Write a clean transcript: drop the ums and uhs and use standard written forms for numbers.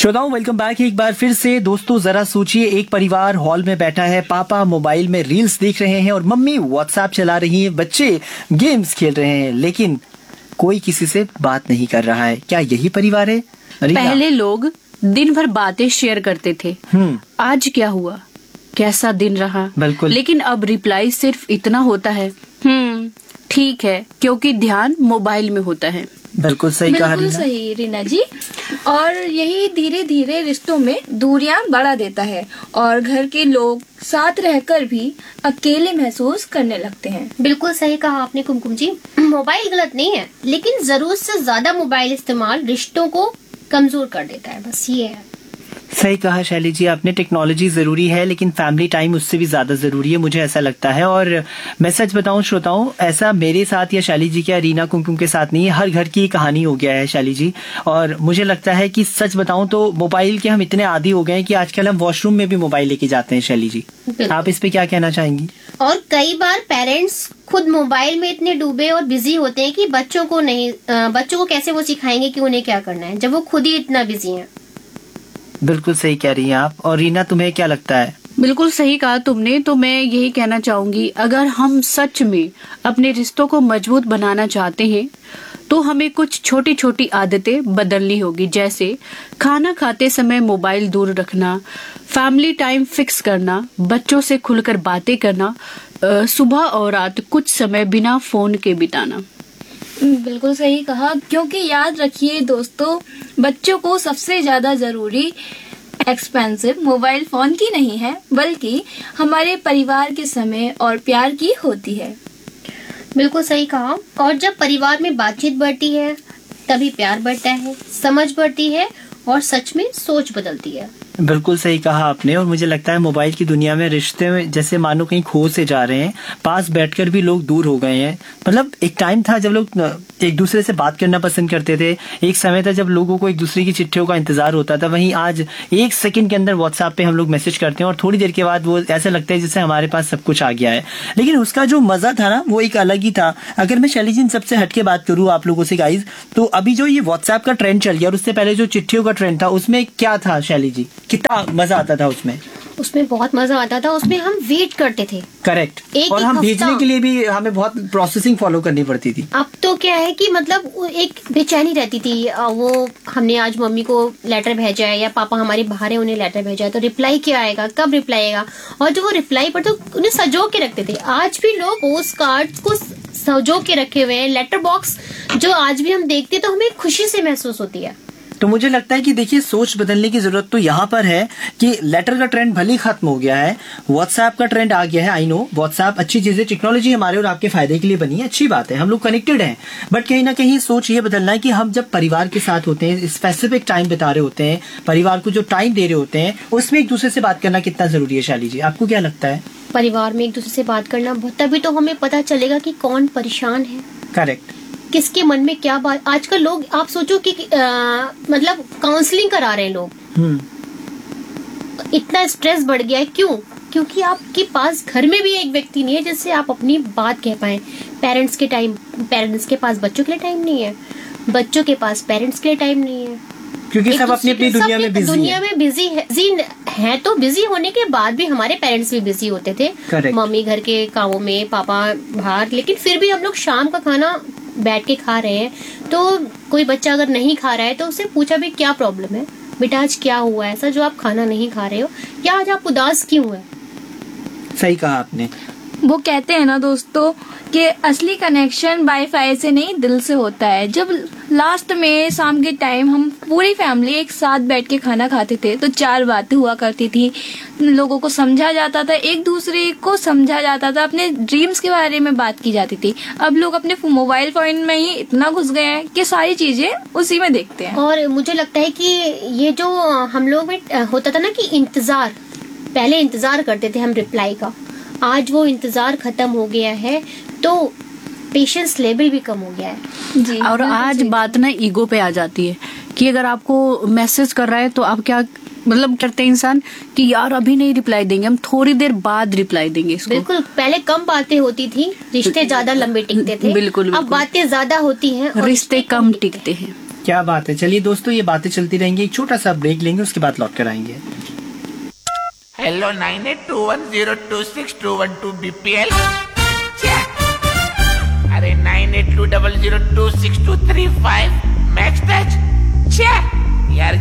श्रोताओं, welcome back एक बार फिर से। दोस्तों, जरा सोचिए, एक परिवार हॉल में बैठा है, पापा मोबाइल में रील्स देख रहे हैं और मम्मी व्हाट्सएप चला रही है, बच्चे गेम्स खेल रहे हैं, लेकिन कोई किसी से बात नहीं कर रहा है। क्या यही परिवार है? पहले लोग दिन भर बातें शेयर करते थे। आज क्या हुआ, कैसा दिन रहा, बिल्कुल। लेकिन अब रिप्लाई सिर्फ इतना होता है, ठीक है, क्योंकि ध्यान मोबाइल में होता है। बिल्कुल सही कहा बिल्कुल सही रीना जी। और यही धीरे धीरे रिश्तों में दूरियां बढ़ा देता है और घर के लोग साथ रहकर भी अकेले महसूस करने लगते हैं। बिल्कुल सही कहा आपने कुमकुम जी। मोबाइल गलत नहीं है, लेकिन जरूरत से ज्यादा मोबाइल इस्तेमाल रिश्तों को कमजोर कर देता है, बस ये है। सही कहा शैली जी आपने। टेक्नोलॉजी जरूरी है, लेकिन फैमिली टाइम उससे भी ज्यादा जरूरी है, मुझे ऐसा लगता है। और मैं सच बताऊं श्रोताओं, ऐसा मेरे साथ या शैली जी के या रीना कुमकुम के साथ नहीं है, हर घर की कहानी हो गया है शैली जी। और मुझे लगता है कि सच बताऊं तो मोबाइल के हम इतने आदी हो गए हैं कि आजकल हम वॉशरूम में भी मोबाइल लेके जाते हैं। शैली जी, आप इस पे क्या कहना चाहेंगी? और कई बार पेरेंट्स खुद मोबाइल में इतने डूबे और बिजी होते हैं कि बच्चों को कैसे वो सिखाएंगे कि उन्हें क्या करना है, जब वो खुद ही इतना बिजी हैं। बिल्कुल सही कह रही हैं आप। और रीना, तुम्हें क्या लगता है? बिल्कुल सही कहा तुमने। तो मैं यही कहना चाहूंगी, अगर हम सच में अपने रिश्तों को मजबूत बनाना चाहते हैं तो हमें कुछ छोटी छोटी आदतें बदलनी होगी, जैसे खाना खाते समय मोबाइल दूर रखना, फैमिली टाइम फिक्स करना, बच्चों से खुलकर बातें करना, सुबह और रात कुछ समय बिना फोन के बिताना। बिल्कुल सही कहा, क्योंकि याद रखिए दोस्तों, बच्चों को सबसे ज्यादा जरूरी एक्सपेंसिव मोबाइल फोन की नहीं है, बल्कि हमारे परिवार के समय और प्यार की होती है। बिल्कुल सही कहा। और जब परिवार में बातचीत बढ़ती है तभी प्यार बढ़ता है, समझ बढ़ती है और सच में सोच बदलती है। बिल्कुल सही कहा आपने। और मुझे लगता है मोबाइल की दुनिया में रिश्ते में जैसे मानो कहीं खो से जा रहे हैं, पास बैठकर भी लोग दूर हो गए हैं। मतलब एक टाइम था जब लोग एक दूसरे से बात करना पसंद करते थे, एक समय था जब लोगों को एक दूसरे की चिट्ठियों का इंतजार होता था। वहीं आज एक सेकंड के अंदर व्हाट्सएप पे हम लोग मैसेज करते हैं और थोड़ी देर के बाद वो ऐसा लगता है जैसे हमारे पास सब कुछ आ गया है। लेकिन उसका जो मजा था ना, वो एक अलग ही था। अगर मैं शैली जी सबसे हटके बात करूँ आप लोगों से गाइज, तो अभी जो ये व्हाट्सएप का ट्रेंड चल गया और उससे पहले जो चिट्ठियों का ट्रेंड था, उसमें क्या था शैली जी? कितना मजा आता था उसमें? उसमें बहुत मजा आता था। उसमें हम वेट करते थे। करेक्ट। और हम भेजने के लिए भी हमें बहुत प्रोसेसिंग फॉलो करनी पड़ती थी। अब तो क्या है कि मतलब एक बेचैनी रहती थी। वो हमने आज मम्मी को लेटर भेजा है या पापा हमारे बाहर है उन्हें लेटर भेजा है, तो रिप्लाई क्या आएगा, कब रिप्लाई आएगा, और जो वो रिप्लाई पर तो उन्हें सजो के रखते थे। आज भी लोग पोस्ट कार्ड को सजो के रखे हुए हैं। लेटर बॉक्स जो आज भी हम देखते हैं तो हमें खुशी से महसूस होती है। तो मुझे लगता है कि देखिए, सोच बदलने की जरूरत तो यहाँ पर है कि लेटर का ट्रेंड भले ही खत्म हो गया है, व्हाट्सएप का ट्रेंड आ गया है। आई नो व्हाट्सएप अच्छी चीज है, टेक्नोलॉजी हमारे और आपके फायदे के लिए बनी है, अच्छी बात है, हम लोग कनेक्टेड हैं। बट कहीं ना कहीं सोच ये बदलना है कि हम जब परिवार के साथ होते हैं, स्पेसिफिक टाइम बिता रहे होते हैं, परिवार को जो टाइम दे रहे होते हैं, उसमें एक दूसरे से बात करना कितना जरूरी है। शाली जी, आपको क्या लगता है? परिवार में एक दूसरे से बात करना, तभी तो हमें पता चलेगा कि कौन परेशान है। करेक्ट। किसके मन में क्या बात। आजकल लोग, आप सोचो कि मतलब काउंसलिंग करा रहे हैं लोग। इतना स्ट्रेस बढ़ गया है, क्यों? क्योंकि आपके पास घर में भी एक व्यक्ति नहीं है जिससे आप अपनी बात कह पाए। पेरेंट्स के पास बच्चों के लिए टाइम नहीं है, बच्चों के पास पेरेंट्स के लिए टाइम नहीं है, क्योंकि सब अपनी अपनी दुनिया में बिजी है। तो बिजी होने के बाद भी हमारे पेरेंट्स भी बिजी होते थे। Correct. मम्मी घर के कामों में, पापा बाहर, लेकिन फिर भी हम लोग शाम का खाना बैठ के खा रहे हैं। तो कोई बच्चा अगर नहीं खा रहा है तो उससे पूछा भी क्या प्रॉब्लम है बेटा, आज क्या हुआ ऐसा जो आप खाना नहीं खा रहे हो, या आज आप उदास क्यों है? सही कहा आपने। वो कहते हैं ना दोस्तों कि असली कनेक्शन वाईफाई से नहीं, दिल से होता है। जब लास्ट में शाम के टाइम हम पूरी फैमिली एक साथ बैठ के खाना खाते थे तो 4 बातें हुआ करती थी, लोगों को समझा जाता था, एक दूसरे को समझा जाता था, अपने ड्रीम्स के बारे में बात की जाती थी। अब लोग अपने मोबाइल फोन में ही इतना घुस गए हैं कि सारी चीजें उसी में देखते हैं। और मुझे लगता है कि ये जो हम लोग में होता था ना कि इंतजार, पहले इंतजार करते थे हम रिप्लाई का, आज वो इंतजार खत्म हो गया है, तो पेशेंस लेवल भी कम हो गया है जी। और आज बात ना ईगो पे आ जाती है कि अगर आपको मैसेज कर रहा है तो आप क्या मतलब करते हैं इंसान कि यार अभी नहीं रिप्लाई देंगे, हम थोड़ी देर बाद रिप्लाई देंगे इसको। बिल्कुल। पहले कम बातें होती थी, रिश्ते ज्यादा लंबे टिकते थे। बिल्कुल। अब बातें ज्यादा होती हैं और रिश्ते कम टिकते हैं। क्या बात है। चलिए दोस्तों, ये बातें चलती रहेंगी, एक छोटा सा ब्रेक लेंगे, उसके बाद लौट कर आएंगे। Hello 9821026212 BPL। अरे 9820026235 मैक्स टच। यार